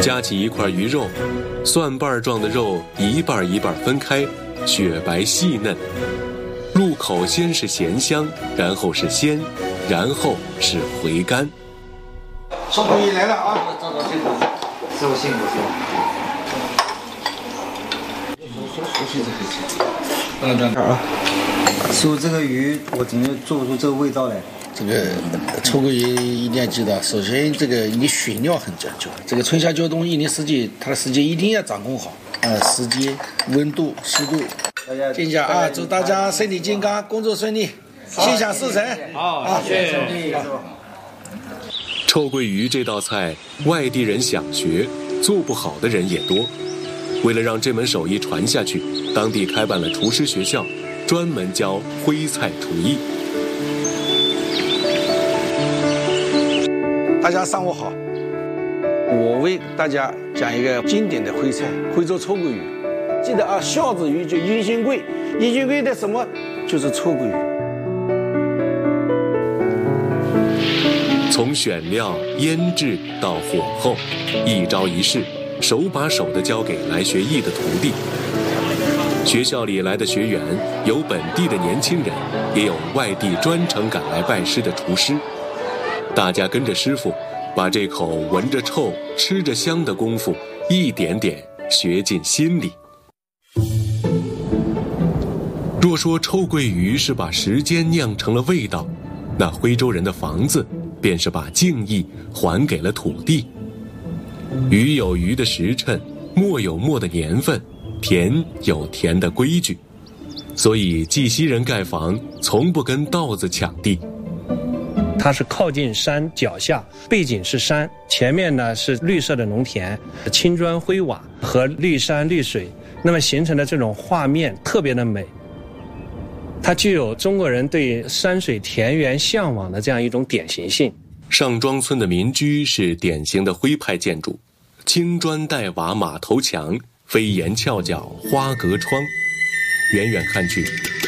夹起一块鱼肉，蒜瓣状的肉一半一半分开，雪白细嫩。入口先是咸香，然后是鲜，然后是回甘。 臭鳜鱼来了啊！ 师傅辛苦。师傅，这个鱼我怎么做不出这个味道来？ 这个臭鳜鱼一定要记得，首先这个你选料很讲究，这个春夏秋冬一年四季，它的时间一定要掌控好。时间、温度、湿度。静下啊！祝大家身体健康，工作顺利，心想事成。 好，谢谢。 臭鳜鱼这道菜，外地人想学，做不好的人也多。为了让这门手艺传下去，当地开办了厨师学校，专门教徽菜厨艺。 大家上午好，我为大家讲一个经典的徽菜——徽州臭鳜鱼。记得啊，孝子鱼就银杏桂，银杏桂的什么就是臭鳜鱼。 从选料、腌制到火候，一招一式，手把手地教给来学艺的徒弟。学校里来的学员有本地的年轻人，也有外地专程赶来拜师的厨师。大家跟着师傅，把这口闻着臭、吃着香的功夫，一点点学进心里。若说臭鳜鱼是把时间酿成了味道，那徽州人的房子便是把敬意还给了土地。鱼有鱼的时辰，墨有墨的年份，田有田的规矩，所以绩溪人盖房从不跟稻子抢地。 它是靠近山脚下，背景是山，前面呢是绿色的农田，青砖灰瓦和绿山绿水，那么形成的这种画面特别的美。它具有中国人对山水田园向往的这样一种典型性。 上庄村的民居是典型的徽派建筑，青砖黛瓦码头墙，飞檐翘角花格窗，远远看去